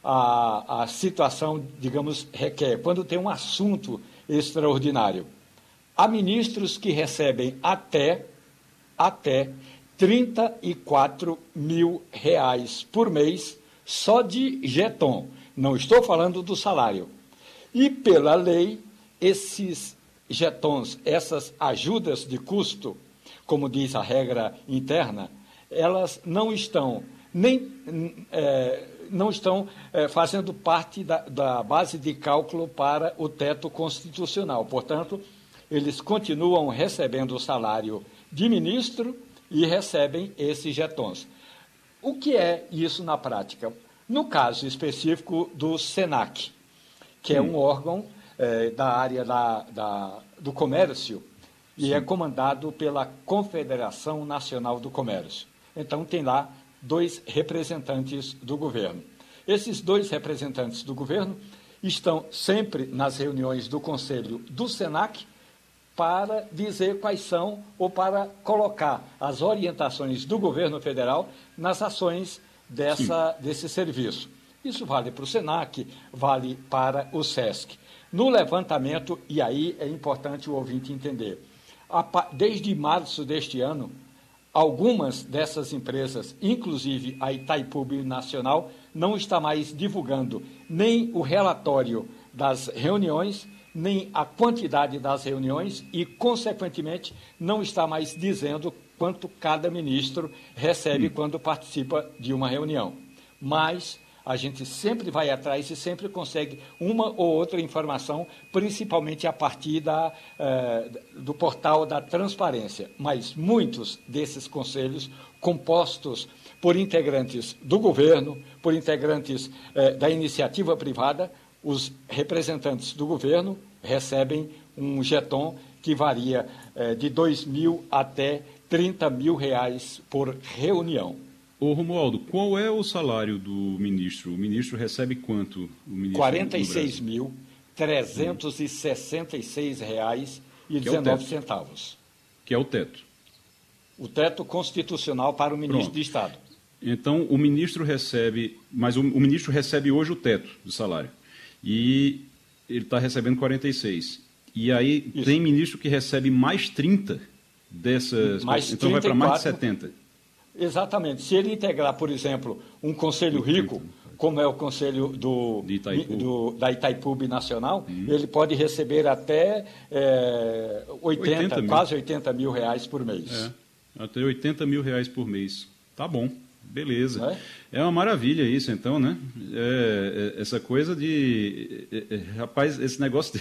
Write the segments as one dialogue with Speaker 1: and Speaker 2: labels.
Speaker 1: a situação, digamos, requer, quando tem um assunto extraordinário. Há ministros que recebem até R$ 34 mil por mês só de jeton. Não estou falando do salário. E, pela lei, esses jetons, essas ajudas de custo, como diz a regra interna, elas não estão fazendo parte da base de cálculo para o teto constitucional. Portanto, eles continuam recebendo o salário de ministro e recebem esses jetons. O que é isso na prática? No caso específico do SENAC, que é um órgão da área do comércio e é comandado pela Confederação Nacional do Comércio. Então, tem lá 2 representantes do governo. Esses 2 representantes do governo estão sempre nas reuniões do Conselho do SENAC para dizer quais são ou para colocar as orientações do governo federal nas ações desse serviço. Isso vale para o SENAC, vale para o SESC. No levantamento, e aí é importante o ouvinte entender, desde março deste ano, algumas dessas empresas, inclusive a Itaipu Nacional, não está mais divulgando nem o relatório das reuniões, nem a quantidade das reuniões e, consequentemente, não está mais dizendo quanto cada ministro recebe quando participa de uma reunião. Mas a gente sempre vai atrás e sempre consegue uma ou outra informação, principalmente a partir do portal da transparência. Mas muitos desses conselhos, compostos por integrantes do governo, por integrantes da iniciativa privada, os representantes do governo recebem um jeton que varia de R$ 2.000 até R$ 30 mil por reunião.
Speaker 2: Ô Romualdo, qual é o salário do ministro? O ministro recebe quanto?
Speaker 1: R$ 46.366,19.
Speaker 2: Que é o teto.
Speaker 1: O teto constitucional para o ministro de Estado.
Speaker 2: Então, o ministro recebe, mas o ministro recebe hoje o teto do salário. E ele está recebendo 46. E aí Isso. Tem ministro que recebe mais 30 dessas... Então vai para mais de 70.
Speaker 1: Exatamente. Se ele integrar, por exemplo, um conselho rico, como é o conselho da Itaipu Nacional, ele pode receber até 80 quase 80 mil reais por mês.
Speaker 2: Até 80 mil reais por mês. Tá bom. Beleza. É uma maravilha isso, então, né? Essa coisa de... rapaz, esse negócio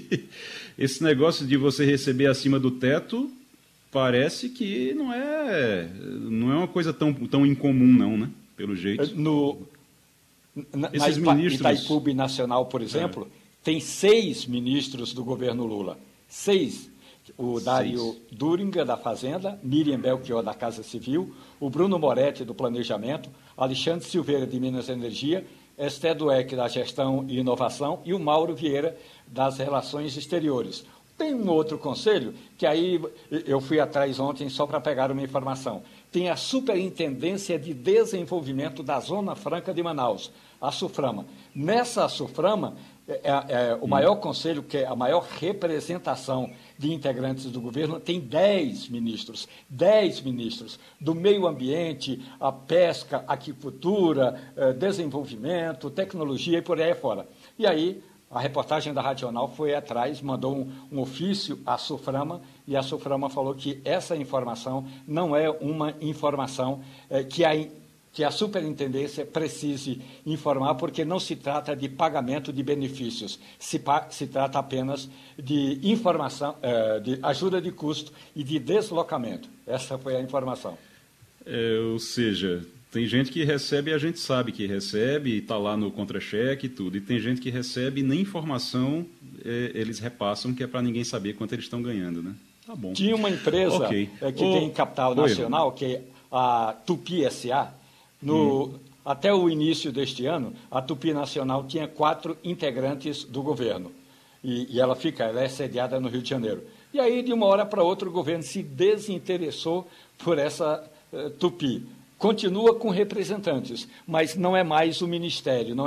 Speaker 2: de você receber acima do teto parece que não é uma coisa tão incomum, não, né? Pelo jeito.
Speaker 1: Esses ministros... Itaipu Nacional, por exemplo, tem 6 ministros do governo Lula. 6. O Dário Duringer, da Fazenda, Miriam Belchior, da Casa Civil, o Bruno Moretti, do Planejamento, Alexandre Silveira, de Minas e Energia, Esté Dueck, da Gestão e Inovação, e o Mauro Vieira, das Relações Exteriores. Tem um outro conselho, que aí eu fui atrás ontem só para pegar uma informação. Tem a Superintendência de Desenvolvimento da Zona Franca de Manaus, a SUFRAMA. Nessa SUFRAMA, o maior conselho, que é a maior representação de integrantes do governo, tem 10 ministros do meio ambiente, a pesca, aquicultura, desenvolvimento, tecnologia e por aí fora. E aí, a reportagem da Radional foi atrás, mandou um ofício à SUFRAMA, e a SUFRAMA falou que essa informação não é uma informação que a superintendência precise informar, porque não se trata de pagamento de benefícios, se trata apenas de informação, de ajuda de custo e de deslocamento. Essa foi a informação.
Speaker 2: Ou seja, tem gente que recebe e a gente sabe que recebe, e está lá no contra-cheque e tudo, e tem gente que recebe e nem informação eles repassam, que é para ninguém saber quanto eles estão ganhando, né? Tá bom.
Speaker 1: Tinha uma empresa que tem capital nacional, que é a Tupi S.A., até o início deste ano, a Tupi Nacional tinha 4 integrantes do governo. E ela é sediada no Rio de Janeiro. E aí, de uma hora para outra, o governo se desinteressou por essa Tupi. Continua com representantes, mas não é mais o ministério, não